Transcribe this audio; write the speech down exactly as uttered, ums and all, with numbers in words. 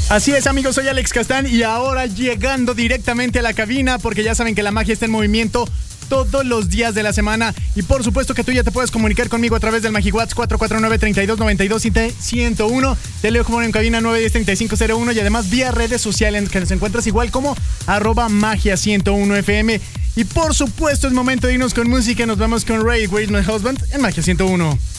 Así es, amigos, soy Alex Castán y ahora llegando directamente a la cabina porque ya saben que la magia está en movimiento todos los días de la semana y por supuesto que tú ya te puedes comunicar conmigo a través del MagiWhat's cuatro cuatro nueve, treinta y dos, noventa y dos, ciento uno, teléfono en cabina nueve uno cero, treinta y cinco cero uno y además vía redes sociales que nos encuentras igual como arroba magia ciento uno F M. Y por supuesto es momento de irnos con música. Nos vamos con Ray, Where's My Husband en Magia ciento uno.